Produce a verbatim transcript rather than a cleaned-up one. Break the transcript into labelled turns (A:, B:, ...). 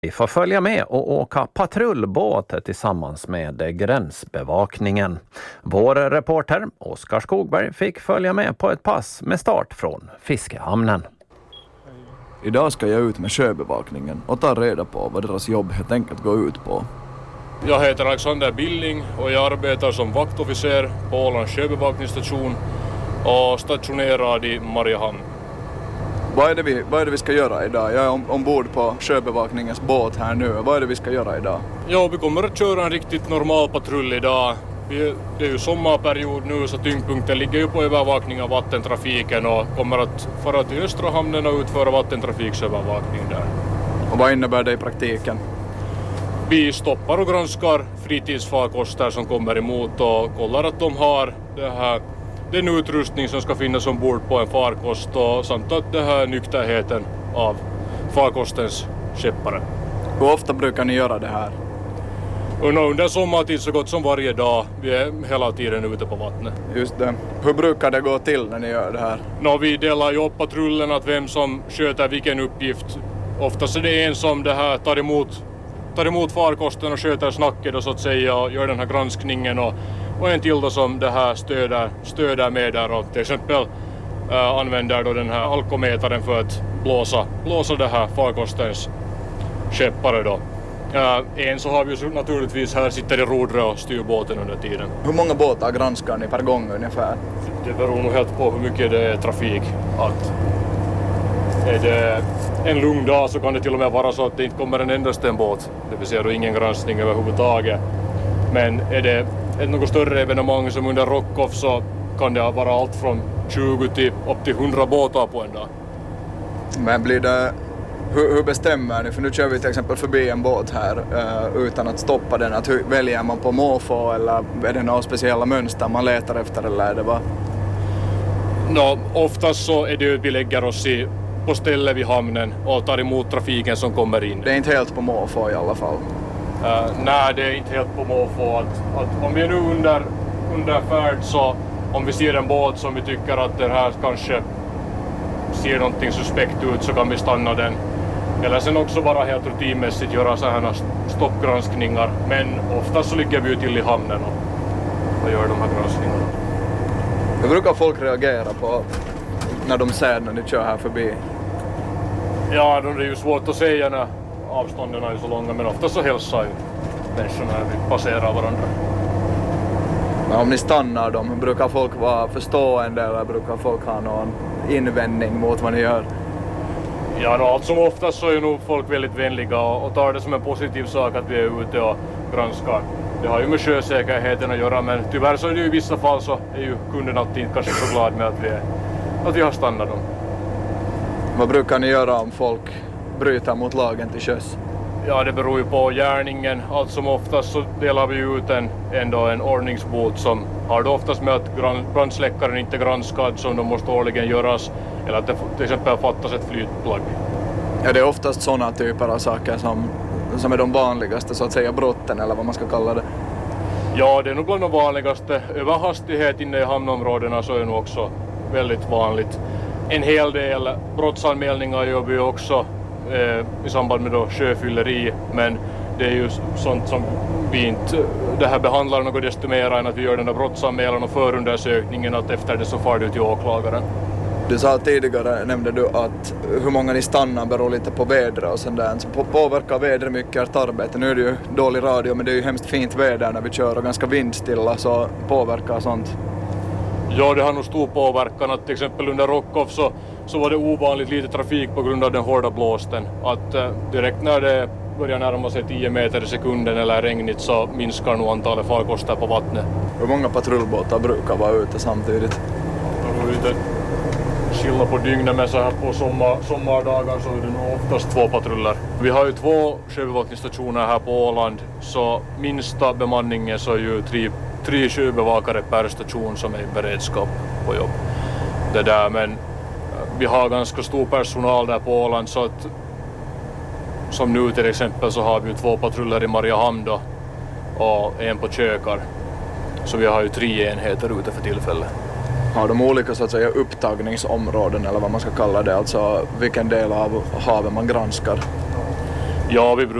A: Vi får följa med och åka patrullbåt tillsammans med gränsbevakningen. Vår reporter Oskar Skogberg fick följa med på ett pass med start från fiskehamnen.
B: Idag ska jag ut med sjöbevakningen och ta reda på vad deras jobb helt enkelt går ut på.
C: Jag heter Alexander Billing och jag arbetar som vaktofficer på Ålands sjöbevakningsstation och stationerad i Mariehamn.
B: Vad är det vi, vad är det vi ska göra idag? Jag är om, ombord på sjöbevakningens båt här nu. Vad är det vi ska göra idag?
C: Ja, vi kommer att köra en riktigt normal patrull idag. Vi, det är ju sommarperiod nu så tyngdpunkten ligger ju på övervakning av vattentrafiken och kommer att fara till Östra hamnen och utföra vattentrafiksövervakning där.
B: Och vad innebär det i praktiken?
C: Vi stoppar och granskar fritidsfarkoster som kommer emot och kollar att de har det här, den utrustning som ska finnas ombord på en farkost och samt att det här nykterheten av farkostens skeppare.
B: Hur ofta brukar ni göra det här?
C: Under sommartid så gott som varje dag. Vi är hela tiden ute på vattnet.
B: Just det. Hur brukar det gå till när ni gör det här?
C: Nå, vi delar ju upp patrullen att vem som sköter vilken uppgift. Oftast är det en som det här tar emot, tar emot farkosten och sköter snacket och så att säga och gör den här granskningen och, och en till då som det här stöder, stöder med där och till exempel äh, använder då den här alkometaren för att blåsa, blåsa det här farkostens skeppare då. Uh, en så har vi ju naturligtvis här sitter i rodret och styr båten under tiden.
B: Hur många båtar granskar ni per gång ungefär?
C: Det beror nog helt på hur mycket det är trafik. Att är det en lugn dag så kan det till och med vara så att det inte kommer en endaste en båt. Det vill säga då ingen granskning överhuvudtaget. Men är det ett något större evenemang som under Rockoff så kan det vara allt från tjugo till upp till hundra båtar på en dag.
B: Men blir det... Hur, hur bestämmer ni? För nu kör vi till exempel förbi en båt här uh, utan att stoppa den. Att hur, väljer man på måfå eller är det några speciella mönster man letar efter eller är det bara?
C: No, oftast så är det ju att vi lägger oss i, på stället vid hamnen och tar emot trafiken som kommer in.
B: Det är inte helt på måfå i alla fall?
C: Uh, nej, det är inte helt på måfå. Att, att om vi är nu under, under färd så om vi ser en båt som vi tycker att det här kanske ser någonting suspekt ut så kan vi stanna den. Eller sen också bara helt rutinmässigt göra så här stoppgranskningar. Men oftast så ligger vi ju till i hamnen och, och gör de här granskningarna.
B: Hur brukar folk reagera på när de ser när ni kör här förbi?
C: Ja, det är ju svårt att säga när avstånden är så långa. Men ofta så hälsar ju människorna när vi passerar varandra.
B: Men om ni stannar dem, brukar folk vara förstående eller brukar folk ha någon invändning mot vad ni gör?
C: Ja, no, allt som oftast så är nog folk väldigt vänliga och, och tar det som en positiv sak att vi är ute och granskar. Det har ju med sjösäkerheten att göra men tyvärr så är det ju i vissa fall så är ju kunden alltid kanske så glad med att vi, är, att vi har stannat dem.
B: Vad brukar ni göra om folk bryter mot lagen till sjöss?
C: Ja, det beror ju på gärningen. Allt som oftast så delar vi ut en, ändå en ordningsbot som har det oftast med att brandsläckaren inte är granskad som de måste årligen göras eller att det till exempel fattas ett flytplagg.
B: Ja, det är oftast sådana typer av saker som, som är de vanligaste så att säga brotten eller vad man ska kalla det.
C: Ja, det är nog bland de vanligaste. Överhastighet inne i hamnområdena så är nog också väldigt vanligt. En hel del brottsanmälningar gör vi också eh, i samband med då sjöfylleri, men det är ju sånt som vi inte det här behandlar något desto mer än att vi gör den där brottsanmälan och förundersökningen att efter det så far det till åklagaren.
B: Du sa tidigare, nämnde du att hur många ni stannar beror lite på vädret och sånt där. Så påverkar vädret mycket ert arbete? Nu är det ju dålig radio men det är ju hemskt fint väder när vi kör och ganska vindstilla så påverkar sånt.
C: Ja, det har nog stor påverkan att till exempel under Rockoff så, så var det ovanligt lite trafik på grund av den hårda blåsten. Att eh, direkt när det börjar närma sig tio meter i sekunden eller regnigt så minskar nog antalet farkoster på vattnet.
B: Hur många patrullbåtar brukar vara ute samtidigt?
C: Ute skilja på dygnet men så här på sommar, sommardagar så är det nog oftast två patruller. Vi har ju två sjöbevakningsstationer här på Åland så minsta bemanningen så är ju tre, tre sjöbevakare per station som är i beredskap på jobb. Det där, men vi har ganska stor personal där på Åland så att som nu till exempel så har vi ju två patruller i Mariehamn då, och en på Kökar. Så vi har ju tre enheter ute för tillfället.
B: Har de olika så att säga upptagningsområden eller vad man ska kalla det, alltså vilken del av havet man granskar?
C: Ja, vi